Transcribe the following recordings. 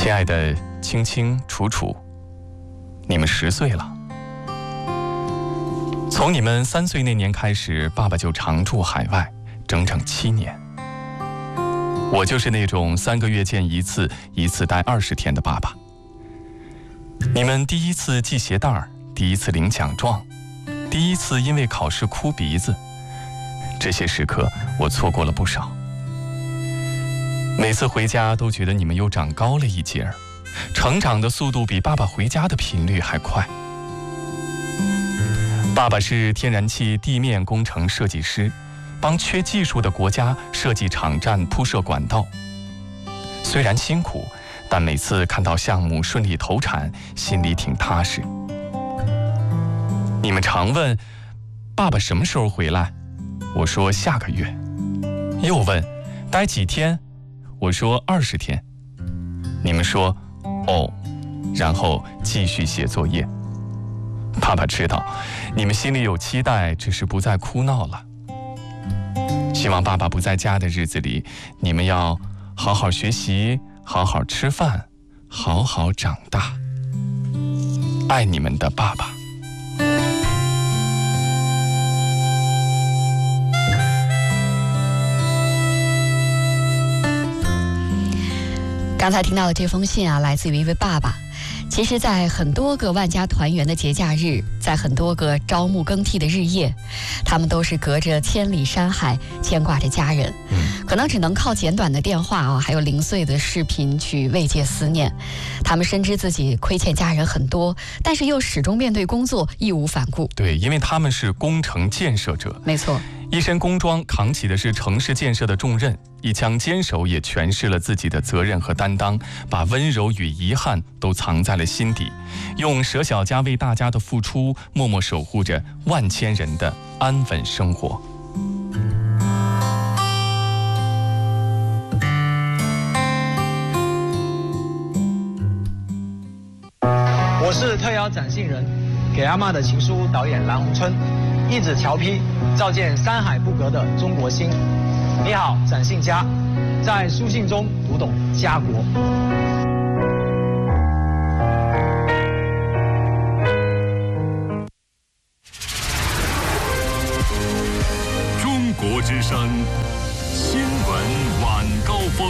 亲爱的青青、楚楚，你们10岁了。从你们3岁那年开始，爸爸就常驻海外，整整7年。我就是那种3个月见一次，一次待20天的爸爸。你们第一次系鞋带儿，第一次领奖状，第一次因为考试哭鼻子，这些时刻我错过了不少。每次回家都觉得你们又长高了一截儿，成长的速度比爸爸回家的频率还快。爸爸是天然气地面工程设计师，帮缺技术的国家设计场站铺设管道。虽然辛苦，但每次看到项目顺利投产，心里挺踏实。你们常问爸爸什么时候回来，我说下个月。又问待几天，我说20天。你们说哦，然后继续写作业。爸爸知道你们心里有期待，只是不再哭闹了。希望爸爸不在家的日子里，你们要好好学习，好好吃饭，好好长大。爱你们的爸爸。 刚才听到的这封信啊，来自于一位爸爸。其实在很多个万家团圆的节假日，在很多个朝暮更替的日夜，他们都是隔着千里山海牵挂着家人，可能只能靠简短的电话啊，还有零碎的视频去慰藉思念。他们深知自己亏欠家人很多，但是又始终面对工作义无反顾。 对，因为他们是工程建设者， 没错， 一身工装扛起的是城市建设的重任，一腔坚守也诠释了自己的责任和担当，把温柔与遗憾都藏在了心底，用舍小家为大家的付出，默默守护着万千人的安稳生活。 我是特邀展信人，给阿嬷的情书导演蓝红春，一纸调批，照见山海不隔的中国心。你好，展信家，在书信中读懂家国。 中国之声新闻晚高峰。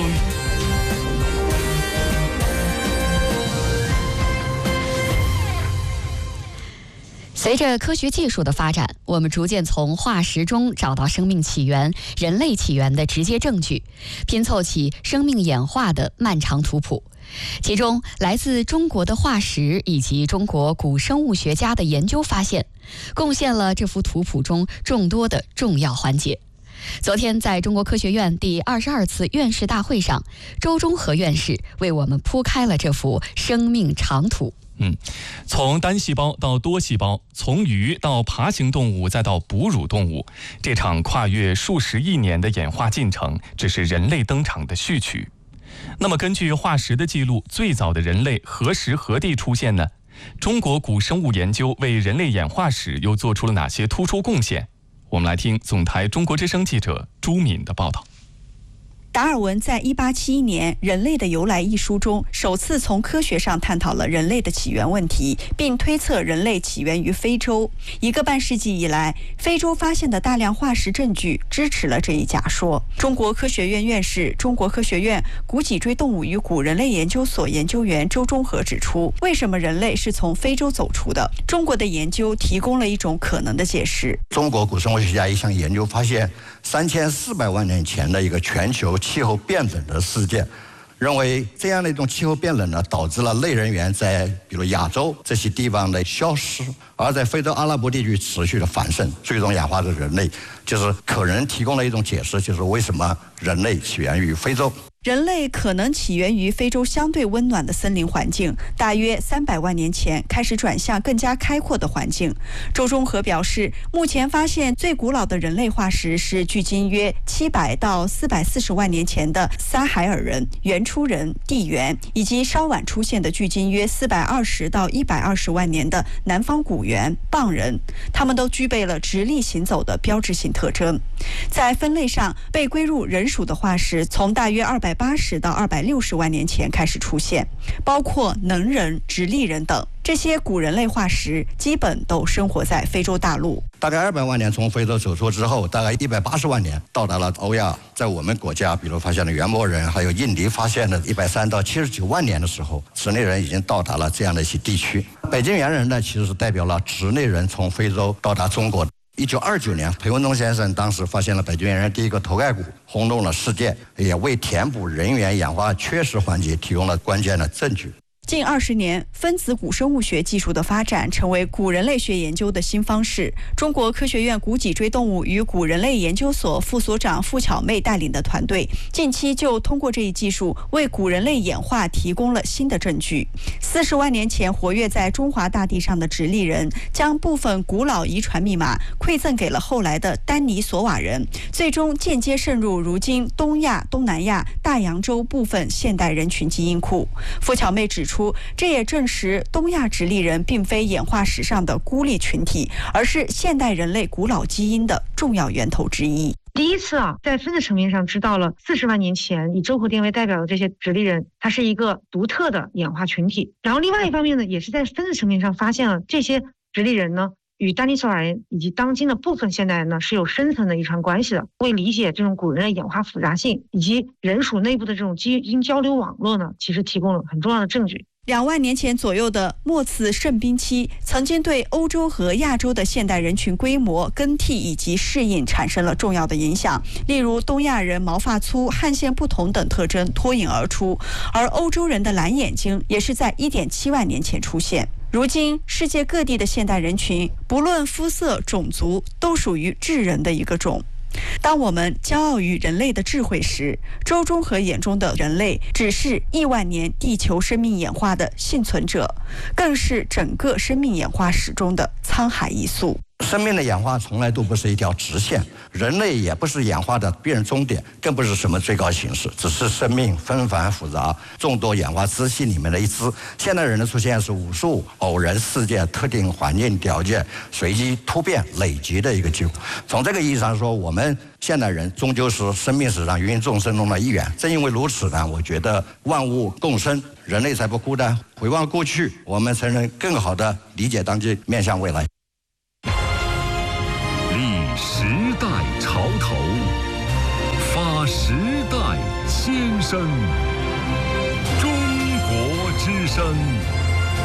随着科学技术的发展，我们逐渐从化石中找到生命起源、人类起源的直接证据，拼凑起生命演化的漫长图谱。其中，来自中国的化石以及中国古生物学家的研究发现，贡献了这幅图谱中众多的重要环节。昨天，在中国科学院第22次院士大会上，周忠和院士为我们铺开了这幅生命长图。 从单细胞到多细胞，从鱼到爬行动物，再到哺乳动物，这场跨越数十亿年的演化进程，只是人类登场的序曲。那么根据化石的记录，最早的人类何时何地出现呢？中国古生物研究为人类演化史又做出了哪些突出贡献？我们来听总台中国之声记者朱敏的报道。 达尔文在1871年《人类的由来》一书中，首次从科学上探讨了人类的起源问题，并推测人类起源于非洲。1个半世纪以来，非洲发现的大量化石证据支持了这一假说。中国科学院院士、中国科学院古脊椎动物与古人类研究所研究员周忠和指出，为什么人类是从非洲走出的？中国的研究提供了一种可能的解释。 中国古生物学家一项研究发现，3400万年前的一个全球气候变冷的事件，认为这样的一种气候变冷呢，导致了类人猿在比如亚洲这些地方的消失，而在非洲阿拉伯地区持续的繁盛，最终演化的人类，就是可能提供了一种解释，就是为什么人类起源于非洲。 人类可能起源于非洲相对温暖的森林环境，大约300万年前开始转向更加开阔的环境。周忠和表示，目前发现最古老的人类化石是距今约700到440万年前的撒海尔人、原初人、地猿，以及稍晚出现的距今约420到120万年的南方古猿、蚌人，他们都具备了直立行走的标志性特征。在分类上，被归入人属的化石从大约280 280到260万年前开始出现，包括能人、直立人等。这些古人类化石基本都生活在非洲大陆。 大概200万年从非洲走出之后，大概180万年到达了欧亚。在我们国家，比如发现了原末人，还有印尼发现的130到79万年的时候，直立人已经到达了这样的一些地区。北京猿人呢，其实是代表了直立人从非洲到达中国。1929年，裴文东先生当时发现了北京猿人第一个头盖骨，轰动了世界，也为填补人猿演化缺失环节提供了关键的证据。 近20年，分子古生物学技术的发展成为古人类学研究的新方式。中国科学院古脊椎动物与古人类研究所副所长付巧妹带领的团队，近期就通过这一技术为古人类演化提供了新的证据。40万年前活跃在中华大地上的直立人，将部分古老遗传密码馈赠给了后来的丹尼索瓦人，最终间接渗入如今东亚、东南亚、大洋洲部分现代人群基因库。付巧妹指出，这也证实东亚直立人并非演化史上的孤立群体，而是现代人类古老基因的重要源头之一。 第一次在分子层面上知道了40万年前以周口店为代表的这些直立人，它是一个独特的演化群体。然后另外一方面呢，也是在分子层面上发现了这些直立人呢，与丹尼索瓦人以及当今的部分现代人呢是有深层的遗传关系的。为理解这种古人类演化复杂性以及人属内部的这种基因交流网络呢，其实提供了很重要的证据。 2万年前左右的末次盛冰期，曾经对欧洲和亚洲的现代人群规模、更替以及适应产生了重要的影响。例如，东亚人毛发粗、汗腺不同等特征脱颖而出，而欧洲人的蓝眼睛也是在1.7万年前出现。如今，世界各地的现代人群，不论肤色、种族，都属于智人的一个种。当我们骄傲于人类的智慧时，周中和眼中的人类只是亿万年地球生命演化的幸存者，更是整个生命演化史中的沧海一粟。 生命的演化从来都不是一条直线，人类也不是演化的必然终点，更不是什么最高形式，只是生命纷繁复杂、众多演化支系里面的一支。现代人的出现是无数偶然事件、特定环境条件随机突变累积的一个结果。从这个意义上说，我们现代人终究是生命史上芸芸众生中的一员。正因为如此呢，我觉得万物共生，人类才不孤单。回望过去，我们才能更好地理解当今，面向未来。 时代潮头，发时代先声。中国之声。